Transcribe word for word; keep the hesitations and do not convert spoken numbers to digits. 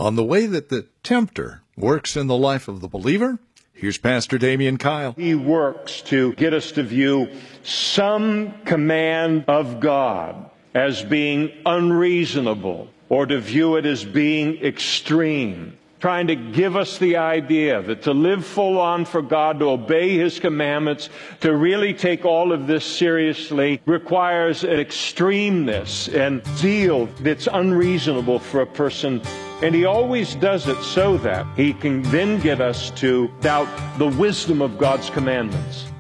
on the way that the tempter works in the life of the believer. Here's Pastor Damian Kyle. He works to get us to view some command of God as being unreasonable, or to view it as being extreme, trying to give us the idea that to live full on for God, to obey His commandments, to really take all of this seriously, requires an extremeness and zeal that's unreasonable for a person. And He always does it so that He can then get us to doubt the wisdom of God's commandments.